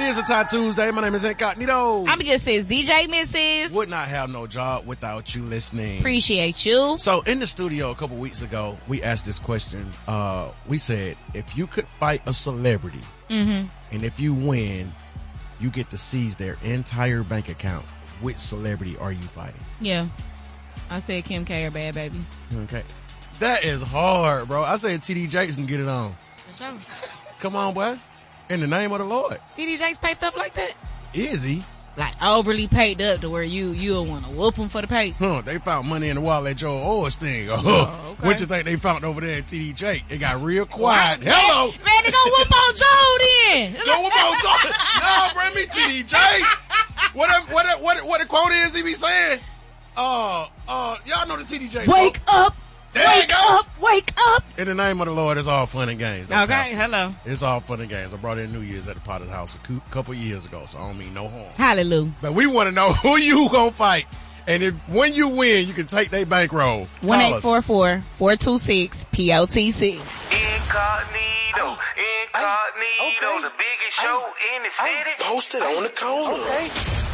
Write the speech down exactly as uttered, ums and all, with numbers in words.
is a Tie Tuesday. My name is Incognito. I'm gonna say it's D J Missus Would not have no job without you listening. Appreciate you. So in the studio a couple weeks ago, we asked this question. Uh, we said, if you could fight a celebrity, mm-hmm. and if you win, you get to seize their entire bank account, which celebrity are you fighting? Yeah. I said Kim K or Bad Baby. Okay. That is hard, bro. I said T D Jakes can get it on. For sure. Come on, boy. In the name of the Lord. T D Jakes paid up like that? Is he? Like overly paid up to where you you'll want to whoop him for the pay. Huh, they found money in the wallet at Joel Osteen. Oh, okay. What you think they found over there at T D J? It got real quiet. What? Hello. Man, man, they go whoop on Joe then. Go whoop on Joe. No, bring me T D J. What a, what a, what a, what the quote is he be saying? Uh, uh, y'all know the T D J. Wake quote. up. There wake up. Wake up. In the name of the Lord, it's all fun and games. Okay, pastor. Hello. It's all fun and games. I brought in New Year's at the Potter's house a couple years ago, so I don't mean no harm. Hallelujah. But we want to know who you gonna fight. And if when you win, you can take their bankroll. one eight four four, four two six, P O T C. Incognito, incognito, okay. The biggest show in the city. Posted on the corner. Okay.